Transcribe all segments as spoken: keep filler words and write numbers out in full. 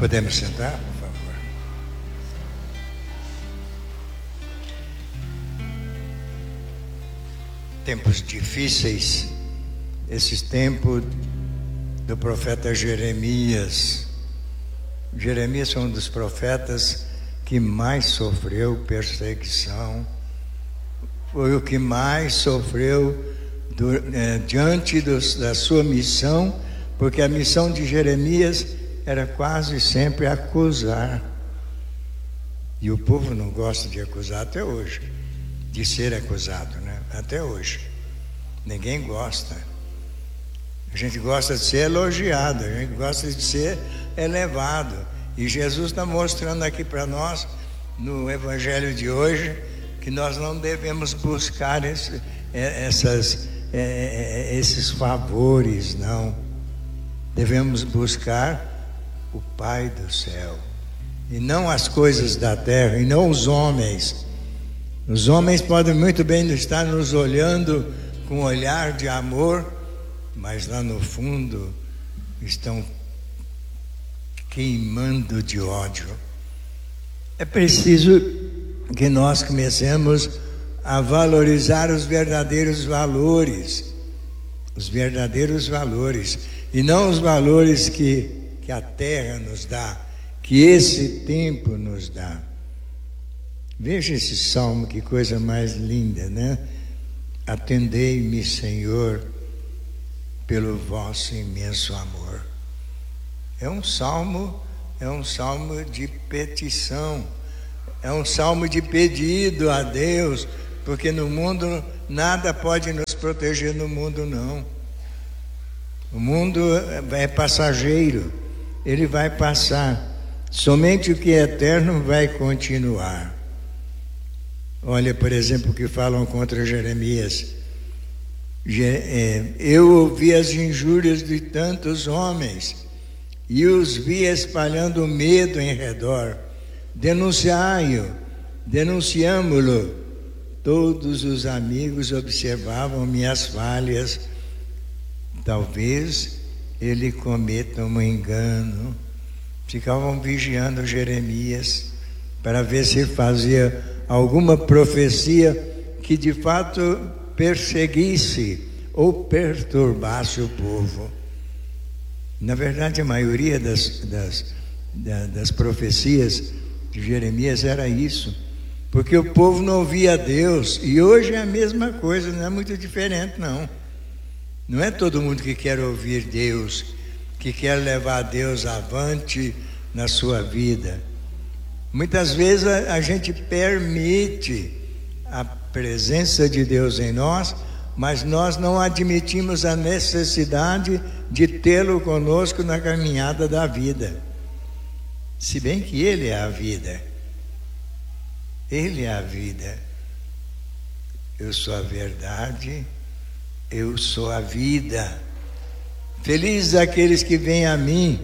Podemos sentar, por favor. Tempos difíceis, esses tempos do profeta Jeremias. Jeremias foi um dos profetas que mais sofreu perseguição, foi o que mais sofreu do, é, diante dos, da sua missão, porque a missão de Jeremias era quase sempre acusar. E o povo não gosta de acusar até hoje, de ser acusado, né? Até hoje. Ninguém gosta. A gente gosta de ser elogiado, a gente gosta de ser elevado. E Jesus está mostrando aqui para nós, no Evangelho de hoje, que nós não devemos buscar esse, essas, esses favores, não. Devemos buscar o Pai do céu, e não as coisas da terra, e não os homens. Os homens podem muito bem estar nos olhando com um olhar de amor, mas lá no fundo estão queimando de ódio. É preciso que nós comecemos a valorizar os verdadeiros valores, os verdadeiros valores, e não os valores que, que a terra nos dá, que esse tempo nos dá. Veja esse salmo, que coisa mais linda, né? Atendei-me, Senhor, pelo vosso imenso amor. É um salmo, é um salmo de petição, é um salmo de pedido a Deus, porque no mundo nada pode nos proteger no mundo, não. O mundo é passageiro, ele vai passar. Somente o que é eterno vai continuar. Olha, por exemplo, o que falam contra Jeremias. Eu ouvi as injúrias de tantos homens e os vi espalhando medo em redor. Denunciai-o, denunciamo-lo. Todos os amigos observavam minhas falhas. Talvez ele cometa um engano. Ficavam vigiando Jeremias para ver se fazia alguma profecia que de fato perseguisse ou perturbasse o povo. Na verdade, a maioria das, das, das profecias de Jeremias era isso, porque o povo não ouvia Deus. E hoje é a mesma coisa, não é muito diferente, não. Não é todo mundo que quer ouvir Deus, que quer levar Deus avante na sua vida. Muitas vezes a, a gente permite a presença de Deus em nós, mas nós não admitimos a necessidade de tê-lo conosco na caminhada da vida. Se bem que Ele é a vida. Ele é a vida. Eu sou a verdade, eu sou a vida. Felizes aqueles que vêm a mim.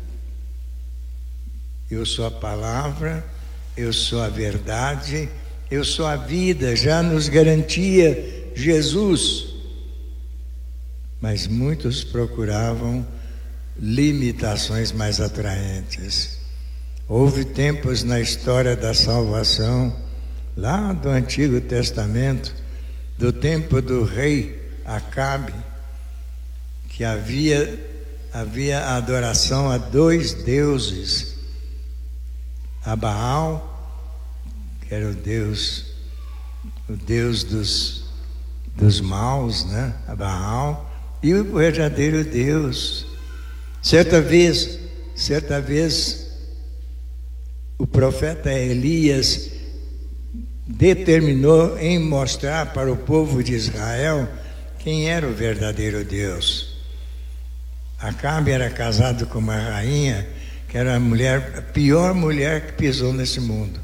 Eu sou a palavra, eu sou a verdade, eu sou a vida, já nos garantia Jesus. Mas muitos procuravam limitações mais atraentes. Houve tempos na história da salvação, lá do Antigo Testamento, do tempo do rei Acabe, que havia, havia adoração a dois deuses, a Baal, que era o Deus, o Deus dos, dos maus, né? A Baal, e o verdadeiro Deus. Certa vez, certa vez, o profeta Elias determinou em mostrar para o povo de Israel quem era o verdadeiro Deus. Acabe era casado com uma rainha que era a mulher, a pior mulher que pisou nesse mundo.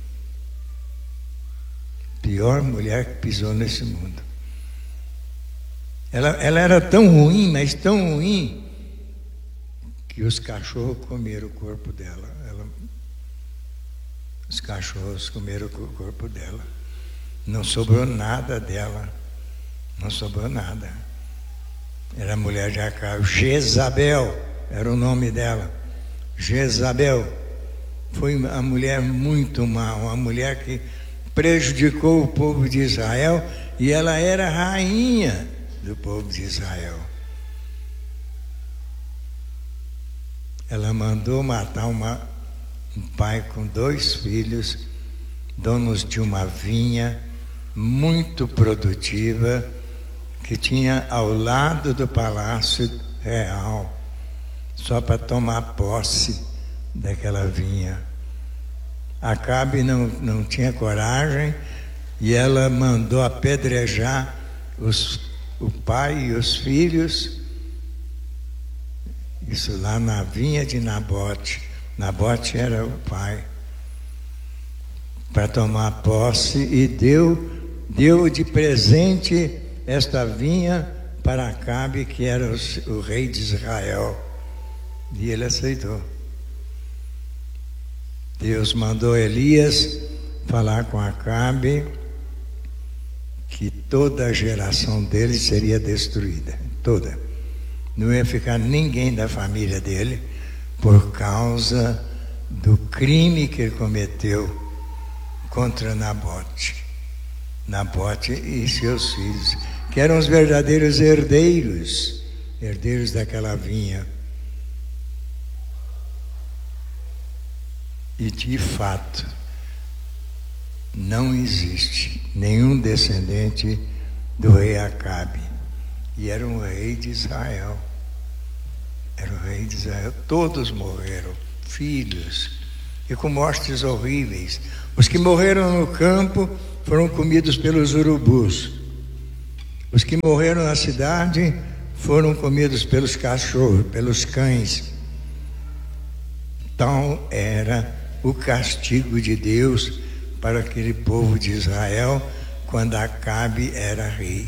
Pior mulher que pisou nesse mundo. Ela, ela era tão ruim, mas tão ruim, que os cachorros comeram o corpo dela. Ela, os cachorros comeram o corpo dela. Não sobrou nada dela. Não sobrou nada. Era a mulher de Acabe. Jezabel era o nome dela. Jezabel foi uma mulher muito má, uma mulher que prejudicou o povo de Israel, e ela era rainha do povo de Israel. Ela mandou matar uma, um pai com dois filhos, donos de uma vinha muito produtiva, que tinha ao lado do palácio real, só para tomar posse daquela vinha. Acabe não, não tinha coragem, e ela mandou apedrejar os, o pai e os filhos, isso lá na vinha de Nabote. Nabote era o pai, para tomar posse, e deu, deu de presente esta vinha para Acabe, que era o, o rei de Israel, e ele aceitou. Deus mandou Elias falar com Acabe que toda a geração dele seria destruída, toda. Não ia ficar ninguém da família dele, por causa do crime que ele cometeu contra Nabote. Nabote e seus filhos, que eram os verdadeiros herdeiros, herdeiros daquela vinha. E de fato, não existe nenhum descendente do rei Acabe. E era um rei de Israel. Era o rei de Israel. Todos morreram, filhos, e com mortes horríveis. Os que morreram no campo foram comidos pelos urubus. Os que morreram na cidade foram comidos pelos cachorros, pelos cães. Tal era o castigo de Deus para aquele povo de Israel quando Acabe era rei.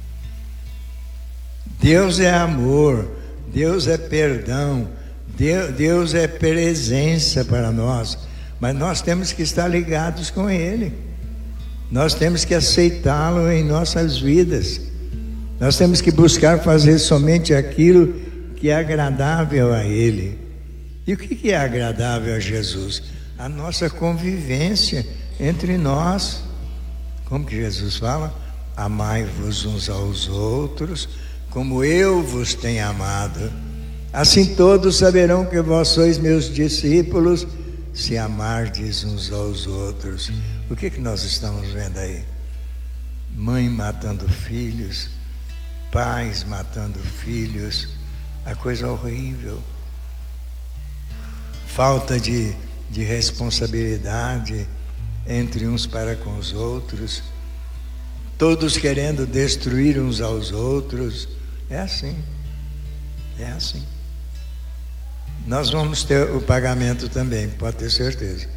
Deus é amor, Deus é perdão, Deus é presença para nós, mas nós temos que estar ligados com Ele, nós temos que aceitá-lo em nossas vidas, nós temos que buscar fazer somente aquilo que é agradável a Ele. E o que é agradável a Jesus? A nossa convivência entre nós. Como que Jesus fala? Amai-vos uns aos outros, como eu vos tenho amado. Assim todos saberão que vós sois meus discípulos, se amardes uns aos outros. O que que nós estamos vendo aí? Mãe matando filhos, pais matando filhos, a coisa horrível. Falta de, de responsabilidade entre uns para com os outros, todos querendo destruir uns aos outros. É assim, é assim. Nós vamos ter o pagamento também, pode ter certeza.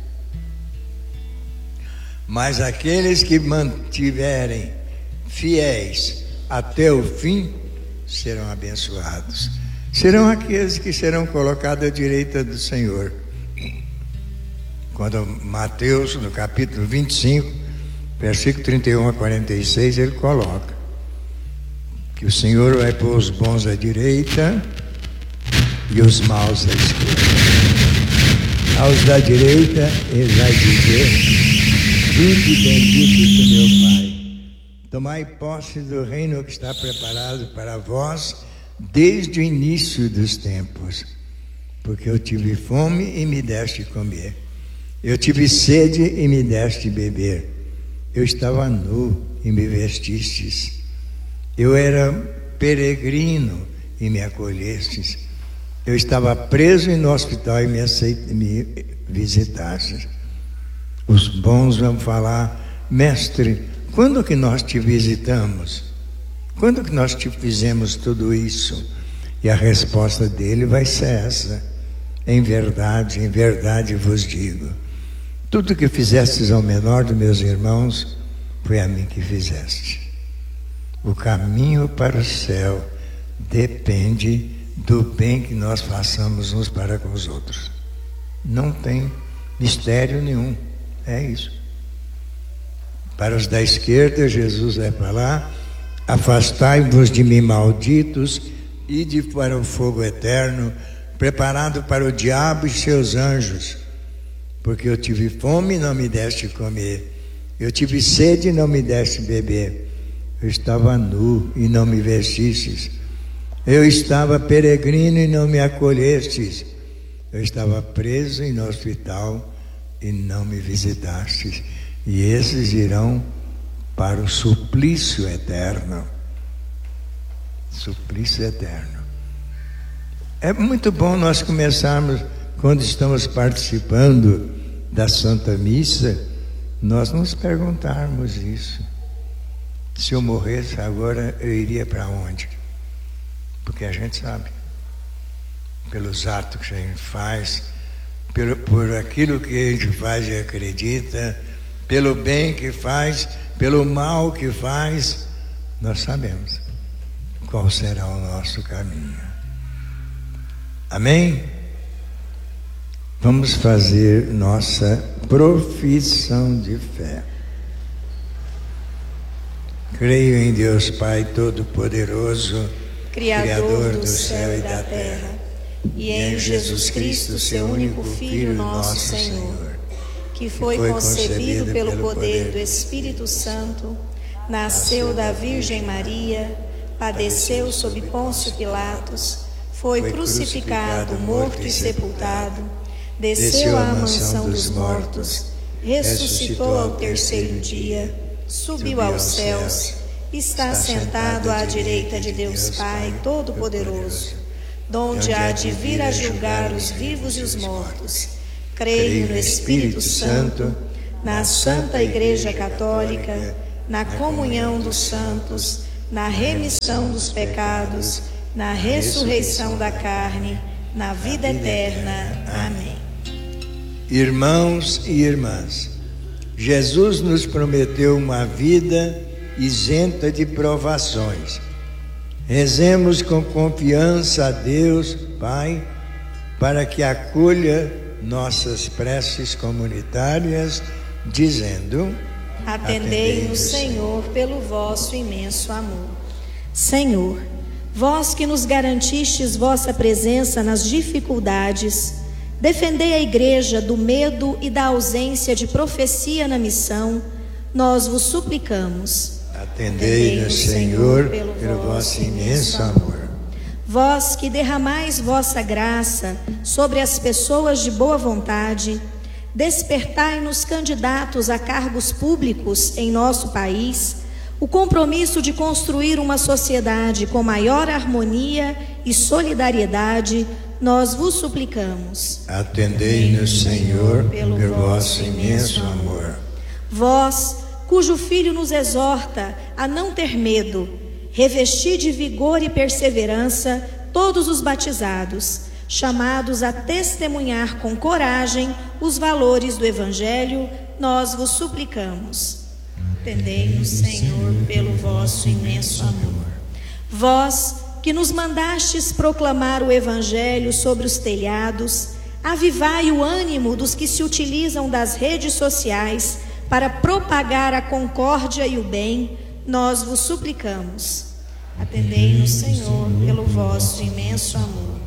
Mas aqueles que mantiverem fiéis até o fim serão abençoados. Serão aqueles que serão colocados à direita do Senhor. Quando Mateus, no capítulo vinte e cinco, versículo trinta e um a quarenta e seis, ele coloca que o Senhor vai pôr os bons à direita e os maus à esquerda. Aos da direita ele vai dizer: vinde benditos do meu Pai, tomai posse do reino que está preparado para vós desde o início dos tempos, porque eu tive fome e me deste comer, eu tive sede e me deste beber, eu estava nu e me vestistes, eu era peregrino e me acolhestes, eu estava preso no hospital e me, aceit... me visitastes. Os bons vão falar: mestre, quando que nós te visitamos? Quando que nós te fizemos tudo isso? E a resposta dele vai ser essa: em verdade, em verdade vos digo, tudo que fizestes ao menor dos meus irmãos, foi a mim que fizeste. O caminho para o céu depende do bem que nós façamos uns para com os outros. Não tem mistério nenhum, é isso. Para os da esquerda, Jesus vai falar: afastai-vos de mim, malditos, ide para o fogo eterno, preparado para o diabo e seus anjos, porque eu tive fome e não me deste comer, eu tive sede e não me deste beber, eu estava nu e não me vestistes, eu estava peregrino e não me acolhestes, eu estava preso e no hospital e não me visitastes. E esses irão para o suplício eterno. Suplício eterno. É muito bom nós começarmos, quando estamos participando da Santa Missa, nós nos perguntarmos isso. Se eu morresse agora, eu iria para onde? Porque a gente sabe, pelos atos que a gente faz, pelo, por aquilo que a gente faz e acredita, pelo bem que faz, pelo mal que faz, nós sabemos qual será o nosso caminho. Amém? Vamos fazer nossa profissão de fé. Creio em Deus Pai Todo-Poderoso, Criador, Criador do céu e da terra, e em Jesus Cristo, seu único Filho, nosso Senhor, que foi concebido pelo poder do Espírito Santo, nasceu da Virgem Maria, padeceu sob Pôncio Pilatos, foi crucificado, morto e sepultado, desceu à mansão dos mortos, ressuscitou ao terceiro dia, subiu aos céus, está sentado à direita de Deus Pai Todo-Poderoso, donde há de vir a julgar os vivos e os mortos. Creio no Espírito Santo, na Santa Igreja Católica, na comunhão dos santos, na remissão dos pecados, na ressurreição da carne, na vida eterna. Amém. Irmãos e irmãs, Jesus nos prometeu uma vida isenta de provações. Rezemos com confiança a Deus, Pai, para que acolha nossas preces comunitárias, dizendo: atendei-nos, Senhor, pelo vosso imenso amor. Senhor, vós que nos garantistes vossa presença nas dificuldades, defendei a Igreja do medo e da ausência de profecia na missão, nós vos suplicamos. Atendei-nos, Senhor, pelo, pelo vosso imenso amor. Vós que derramais vossa graça sobre as pessoas de boa vontade, despertai-nos candidatos a cargos públicos em nosso país o compromisso de construir uma sociedade com maior harmonia e solidariedade, nós vos suplicamos. Atendei-nos, Senhor, pelo, pelo vosso imenso amor. Vós, cujo Filho nos exorta a não ter medo, revesti de vigor e perseverança todos os batizados, chamados a testemunhar com coragem os valores do Evangelho, nós vos suplicamos. Atendei-nos, Senhor, pelo vosso imenso amor. Vós, que nos mandastes proclamar o Evangelho sobre os telhados, avivai o ânimo dos que se utilizam das redes sociais para propagar a concórdia e o bem, nós vos suplicamos. Atendei-nos, Senhor, pelo vosso imenso amor.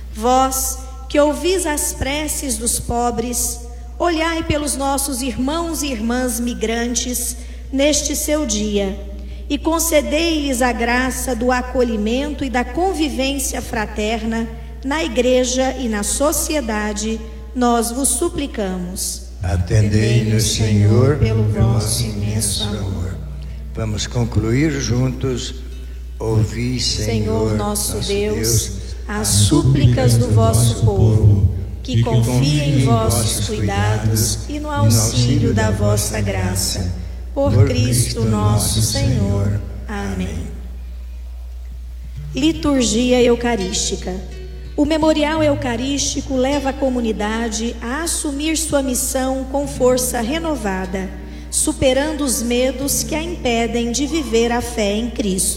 Vós, que ouvis as preces dos pobres, olhai pelos nossos irmãos e irmãs migrantes neste seu dia e concedei-lhes a graça do acolhimento e da convivência fraterna na Igreja e na sociedade, nós vos suplicamos. Atendei-nos, Senhor, pelo vosso imenso amor. Vamos concluir juntos. Ouvi, Senhor, nosso Deus, as súplicas do vosso povo, que confia em vossos cuidados e no auxílio da vossa graça. Por Cristo nosso Senhor. Amém. Liturgia Eucarística. O memorial eucarístico leva a comunidade a assumir sua missão com força renovada, superando os medos que a impedem de viver a fé em Cristo.